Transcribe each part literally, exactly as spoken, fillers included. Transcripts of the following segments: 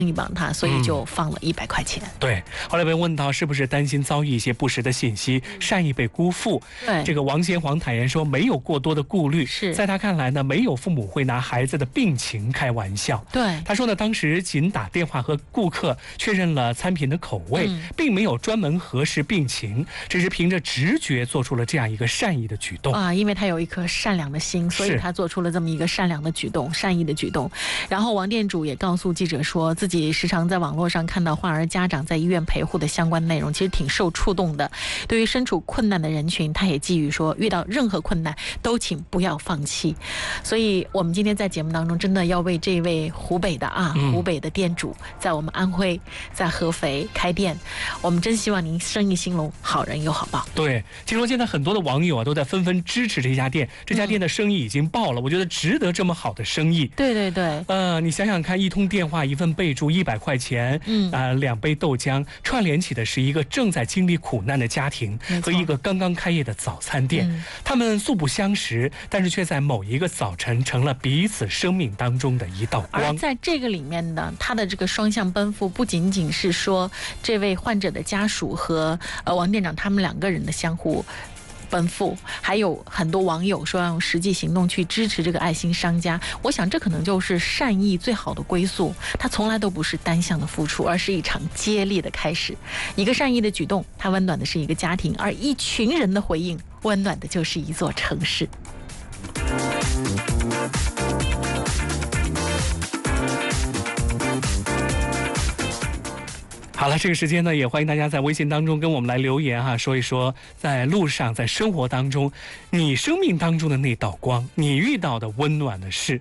一帮他，所以就放了一百块钱。 嗯、对，后来被问到是不是担心遭遇一些不实的信息，善意被辜负？ 对， 这个王贤煌坦言说没有过多的顾虑， 是在他看来呢，没有父母会拿孩子的病情开玩笑。 对， 他说呢，当时仅打电话和顾客确认了餐品的口味，嗯、并没有专门核实病情，只是凭着直觉做出了这样一个善意的举动啊，因为他有一颗善良的心，所以他做出了这么一个善良的举动、善意的举动。然后王店主也告诉记者说，自己时常在网络上看到患儿家长在医院陪护的相关内容，其实挺受触动的。对于身处困难的人群，他也寄语说，遇到任何困难都请不要放弃。所以我们今天在节目当中真的要为这位湖北的啊、嗯、湖北的店主，在我们安徽在合肥开店，我们真希望您生意兴隆，好人有好报。 对，听说现在很多的网友啊都在纷纷支持这家店，这家店的生意已经爆了，嗯、我觉得值得这么好的生意。 对对对， 呃，你想想看，一通电话，一份备注，一百块钱，嗯啊、呃，两杯豆浆，串联起的是一个正在经历苦难的家庭和一个刚刚开业的早餐店。嗯、他们素不相识，但是却在某一个早晨成了彼此生命当中的一道光。 而在这个里面呢，他的这个双向奔赴，不仅仅是说这位患者的家属和呃王店长他们两个人的相互奔赴，还有很多网友说要用实际行动去支持这个爱心商家。我想这可能就是善意最好的归宿，它从来都不是单向的付出，而是一场接力的开始。一个善意的举动，它温暖的是一个家庭，而一群人的回应，温暖的就是一座城市。 好了，这个时间呢，也欢迎大家在微信当中跟我们来留言哈，说一说在路上、在生活当中，你生命当中的那道光，你遇到的温暖的事。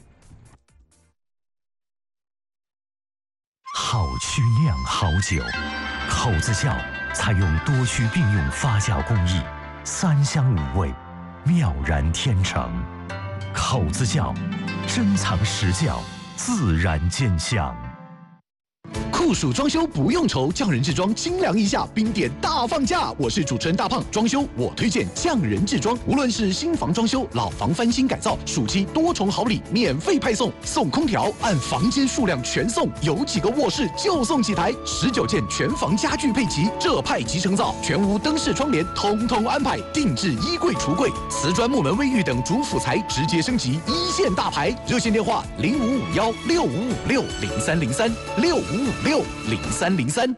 好曲酿好酒，口子窖采用多区并用发酵工艺，三香五味，妙然天成。口子窖，珍藏实窖，自然见香。 酷暑装修不用愁，匠人制装精良一下，冰点大放价。我是主持人大胖，装修我推荐匠人制装。无论是新房装修、老房翻新改造，暑期多重好礼免费派送，送空调按房间数量全送，有几个卧室就送几台，十九件全房家具配齐，这派即成造，全屋灯饰窗帘通通安排，定制衣柜橱柜，瓷砖木门卫浴等主辅材直接升级一线大牌。热线电话零五五幺六五五六零三零三六五五六零三零三。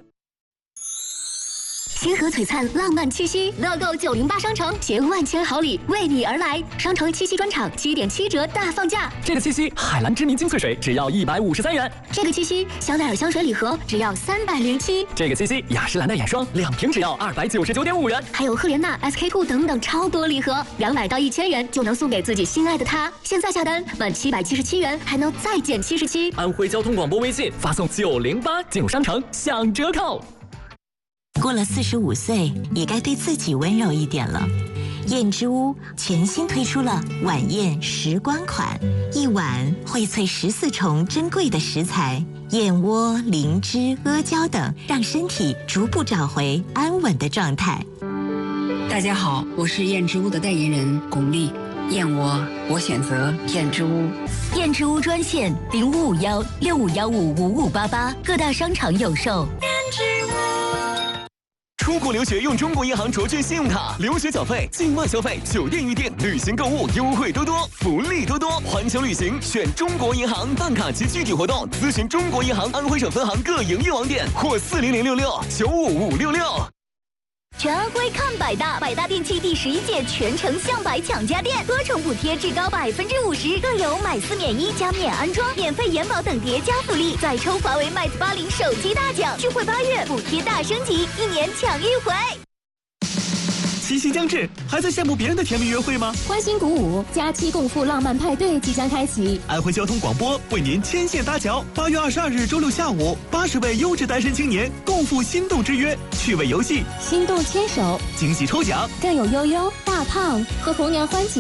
星河璀璨，浪漫七夕，乐购九零八商城携万千好礼为你而来。商城七夕专场七点七折大放价。 这个七夕，海蓝知名精粹水只要一百五十三元。 这个七夕，香奈儿香水礼盒只要三百零七。 这个七夕，雅诗兰黛眼霜两瓶只要二百九十九点五元。 还有赫莲娜、S K two 等等超多礼盒，两百到一千元就能送给自己心爱的他。现在下单满七百七十七元，还能再减七十七。 安徽交通广播微信发送九零八进入商城享折扣。 过了四十五岁，也该对自己温柔一点了。燕之屋全新推出了晚宴时光款，一碗荟萃十四重珍贵的食材，燕窝、灵芝、阿胶等，让身体逐步找回安稳的状态。 大家好，我是燕之屋的代言人巩俐。燕窝，我选择燕之屋。 燕之屋专线零五五幺六五幺五五五八八，各大商场有售。燕之屋。 出国留学用中国银行卓券信用卡，留学缴费、境外消费、酒店预订、旅行购物优惠多多，福利多多。环球旅行选中国银行，办卡及具体活动咨询中国银行安徽省分行各营业网点或四零零六六九五五六六。 全安徽看百大，百大电器第十一届全城向百抢家电，多重补贴至高百分之五十，更有买四免一加免安装、免费延保等叠加福利，再抽华为 Mate 八零手机大奖，聚会八月补贴大升级，一年抢一回。 七夕将至，还在羡慕别人的甜蜜约会吗？ 欢欣鼓舞，假期共赴浪漫派对即将开启。 安徽交通广播为您牵线搭桥，八月二十二日周六下午，八十位优质单身青年共赴心动之约，趣味游戏、 心动牵手、 惊喜抽奖， 更有悠悠、大胖和红娘欢姐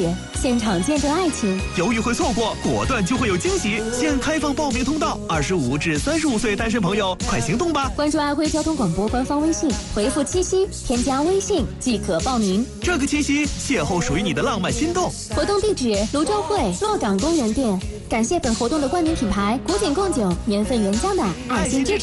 现场见证爱情。 犹豫会错过，果断就会有惊喜。现开放报名通道，二十五至三十五岁单身朋友，快行动吧！ 关注爱辉交通广播官方微信，回复七夕，添加微信即可报名。 这个七夕，邂逅属于你的浪漫心动。 活动地址：泸州会洛港公园店。感谢本活动的冠名品牌古井贡酒年份原浆的爱心支持。